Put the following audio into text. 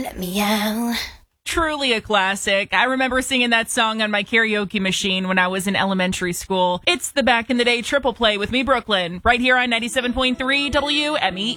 let me out. Truly a classic. I remember singing that song on my karaoke machine when I was in elementary school. It's the Back in the Day Triple Play with me, Brooklyn, right here on 97.3 WME.